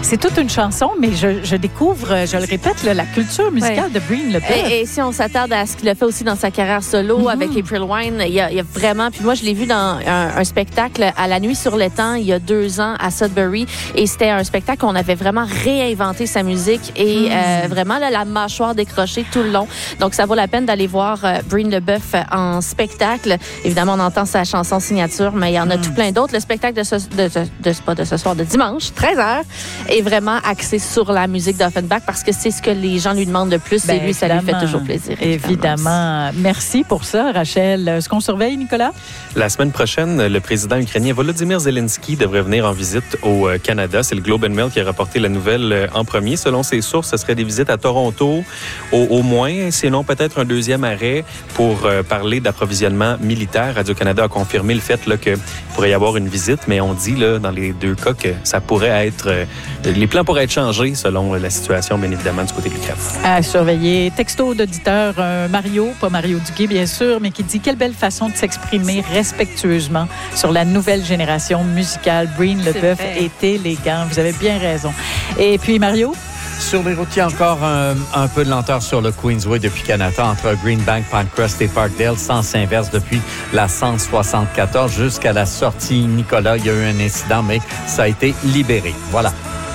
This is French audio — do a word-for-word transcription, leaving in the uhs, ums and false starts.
C'est toute une chanson, mais je, je découvre, je le répète, là, la culture musicale ouais. de Breen LeBeuf. Et, et si on s'attarde à ce qu'il a fait aussi dans sa carrière solo mm-hmm. avec April Wine, il y, a, il y a vraiment... Puis moi, je l'ai vu dans un, un spectacle à la Nuit sur l'étang il y a deux ans à Sudbury. Et c'était un spectacle où on avait vraiment réinventé sa musique et mm. euh, vraiment là, la mâchoire décrochée tout le long. Donc, ça vaut la peine d'aller voir euh, Breen LeBeuf en spectacle. Évidemment, on entend sa chanson signature, mais il y en a mm. tout plein d'autres. Le spectacle de ce, de, de, de, pas de ce soir, de dimanche, treize heures, est vraiment axé sur la musique d'Offenbach parce que c'est ce que les gens lui demandent de plus ben, et lui, ça lui fait toujours plaisir. Évidemment. évidemment. Merci pour ça, Rachel. Est-ce qu'on surveille, Nicolas? La semaine prochaine, le président ukrainien Volodymyr Zelensky devrait venir en visite au Canada. C'est le Globe and Mail qui a rapporté la nouvelle en premier. Selon ses sources, ce serait des visites à Toronto au, au moins, sinon peut-être un deuxième arrêt pour euh, parler d'approvisionnement militaire. Radio-Canada a confirmé le fait là, qu'il pourrait y avoir une visite, mais on dit là, dans les deux cas que ça pourrait être... Euh, les plans pourraient être changés selon la situation, bien évidemment, du côté de l'Ukraine. À surveiller. Texto d'auditeur euh, Mario, pas Mario Duguay, bien sûr, mais qui dit « Quelle belle façon de s'exprimer respectueusement sur la nouvelle génération musicale. Breen LeBeuf est élégant. » Vous avez bien raison. Et puis, Mario? Sur les routiers, encore un, un peu de lenteur sur le Queensway depuis Canada, entre Greenbank, Pinecrest et Parkdale, sens inverse depuis la cent soixante-quatorze jusqu'à la sortie Nicolas. Il y a eu un incident, mais ça a été libéré. Voilà.